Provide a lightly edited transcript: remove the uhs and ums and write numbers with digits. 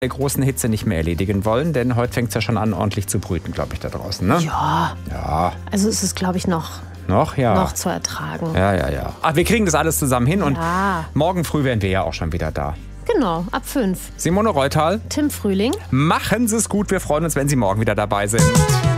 der großen Hitze nicht mehr erledigen wollen, denn heute fängt es ja schon an, ordentlich zu brüten, glaube ich, da draußen. Ne? Ja. Also ist es, glaube ich, noch zu ertragen. Ja. Ach, wir kriegen das alles zusammen hin und morgen früh werden wir ja auch schon wieder da. Genau, ab 5. Simone Reutal. Tim Frühling. Machen Sie es gut, wir freuen uns, wenn Sie morgen wieder dabei sind.